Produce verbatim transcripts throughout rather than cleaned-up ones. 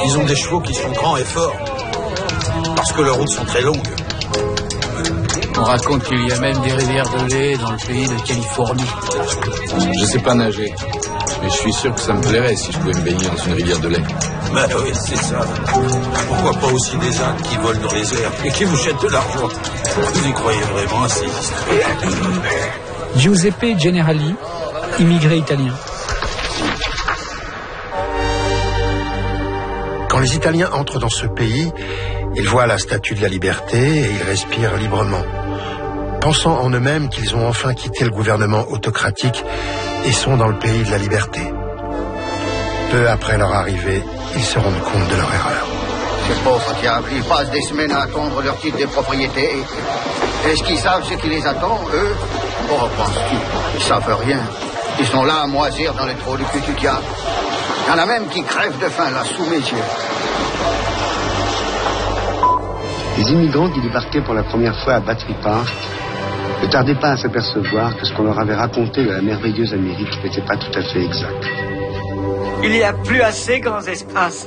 Ils ont des chevaux qui sont grands et forts, parce que leurs routes sont très longues. On raconte qu'il y a même des rivières de lait dans le pays de Californie. Je sais pas nager, mais je suis sûr que ça me plairait si je pouvais me baigner dans une rivière de lait. Ben oui, c'est ça. Pourquoi pas aussi des ânes qui volent dans les airs et qui vous jettent de l'argent? Vous y croyez vraiment à ces histoires? Giuseppe Generali, immigré italien. Quand les Italiens entrent dans ce pays, ils voient la statue de la liberté et ils respirent librement, pensant en eux-mêmes qu'ils ont enfin quitté le gouvernement autocratique et sont dans le pays de la liberté. Peu après leur arrivée, ils se rendent compte de leur erreur. Ces pauvres diables, ils passent des semaines à attendre leur titre de propriété. Est-ce qu'ils savent ce qui les attend, eux? Oh, pense-t-ils, ils savent rien. Ils sont là à moisir dans les trous du cul du diable. Il y en a même qui crèvent de faim, là, sous mes yeux. Les immigrants qui débarquaient pour la première fois à Battery Park ne tardaient pas à s'apercevoir que ce qu'on leur avait raconté de la merveilleuse Amérique n'était pas tout à fait exact. Il n'y a plus assez grands espaces.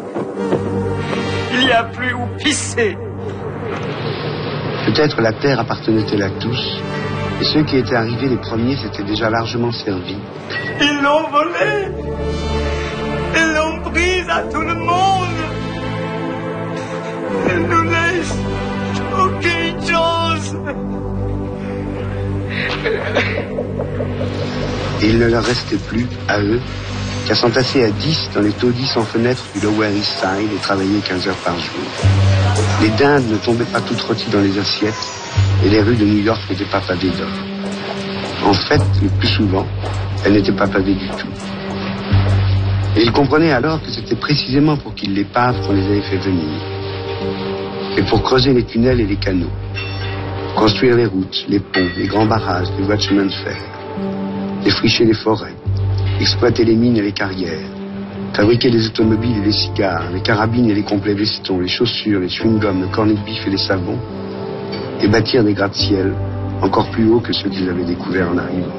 Il n'y a plus où pisser. Peut-être la terre appartenait-elle à tous, et ceux qui étaient arrivés les premiers s'étaient déjà largement servis. Ils l'ont volée. Ils l'ont prise à tout le monde. Ils nous laissent aucune chance. Et il ne leur restait plus, à eux, qu'à s'entasser à dix dans les taudis sans fenêtres du Lower East Side et travailler quinze heures par jour. Les dindes ne tombaient pas toutes rôties dans les assiettes et les rues de New York n'étaient pas pavées d'or. En fait, le plus souvent, elles n'étaient pas pavées du tout. Et ils comprenaient alors que c'était précisément pour qu'ils les pavent qu'on les avait fait venir. Et pour creuser les tunnels et les canaux, construire les routes, les ponts, les grands barrages, les voies de chemin de fer, défricher les forêts, exploiter les mines et les carrières, fabriquer les automobiles et les cigares, les carabines et les complets vestons, les chaussures, les chewing-gums, le cornet de bif et les savons, et bâtir des gratte-ciel encore plus hauts que ceux qu'ils avaient découverts en arrivant.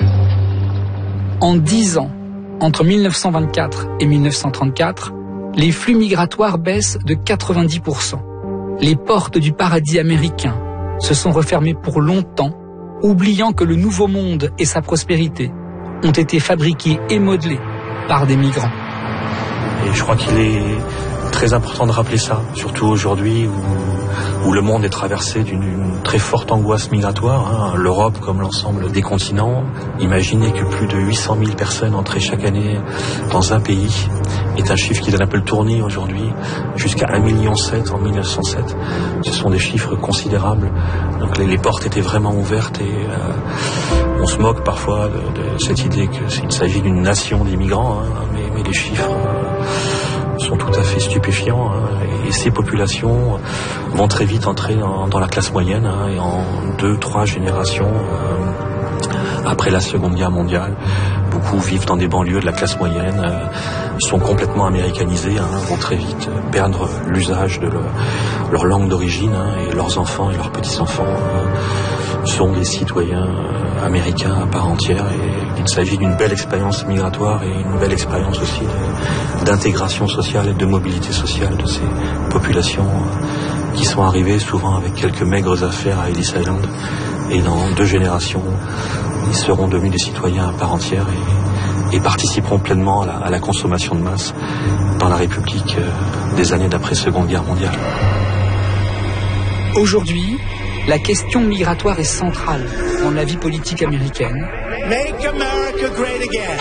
En dix ans, entre mille neuf cent vingt-quatre et mille neuf cent trente-quatre, les flux migratoires baissent de quatre-vingt-dix pour cent. Les portes du paradis américain se sont refermées pour longtemps, oubliant que le nouveau monde et sa prospérité ont été fabriqués et modelés par des migrants. Et je crois qu'il est très important de rappeler ça, surtout aujourd'hui où, où le monde est traversé d'une très forte angoisse migratoire. Hein. L'Europe, comme l'ensemble des continents, imaginez que plus de huit cent mille personnes entrées chaque année dans un pays est un chiffre qui donne un peu le tournis aujourd'hui, jusqu'à un virgule sept million en mille neuf cent sept. Ce sont des chiffres considérables. Donc les, les portes étaient vraiment ouvertes et euh, on se moque parfois de, de cette idée qu'il s'agit d'une nation d'immigrants, hein, mais, mais les chiffres euh, sont tout à fait stupéfiants, hein, et, et ces populations vont très vite entrer dans, dans la classe moyenne, hein, et en deux, trois générations euh, après la Seconde Guerre mondiale, beaucoup vivent dans des banlieues de la classe moyenne, euh, sont complètement américanisés, hein, vont très vite perdre l'usage de leur, leur langue d'origine, hein, et leurs enfants et leurs petits-enfants euh, sont des citoyens euh, américains à part entière. Et il s'agit d'une belle expérience migratoire et une belle expérience aussi de, d'intégration sociale et de mobilité sociale de ces populations euh, qui sont arrivées souvent avec quelques maigres affaires à Ellis Island. Et dans deux générations, ils seront devenus des citoyens à part entière et, et participeront pleinement à la, à la consommation de masse dans la République euh, des années d'après-Seconde Guerre mondiale. Aujourd'hui, la question migratoire est centrale dans la vie politique américaine. Make America great again.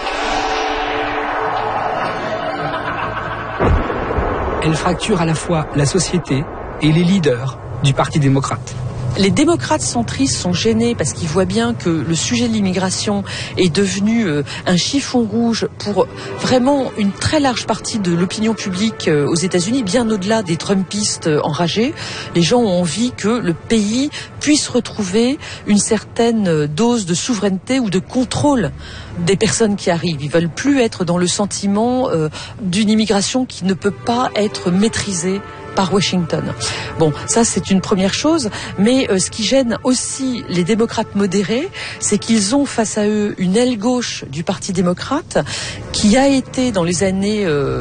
Elle fracture à la fois la société et les leaders du Parti démocrate. Les démocrates centristes sont gênés parce qu'ils voient bien que le sujet de l'immigration est devenu euh, un chiffon rouge pour vraiment une très large partie de l'opinion publique euh, aux États-Unis, bien au-delà des Trumpistes euh, enragés. Les gens ont envie que le pays puisse retrouver une certaine dose de souveraineté ou de contrôle des personnes qui arrivent. Ils veulent plus être dans le sentiment euh, d'une immigration qui ne peut pas être maîtrisée par Washington. Bon, ça c'est une première chose, mais euh, ce qui gêne aussi les démocrates modérés, c'est qu'ils ont face à eux une aile gauche du Parti démocrate qui a été dans les années euh,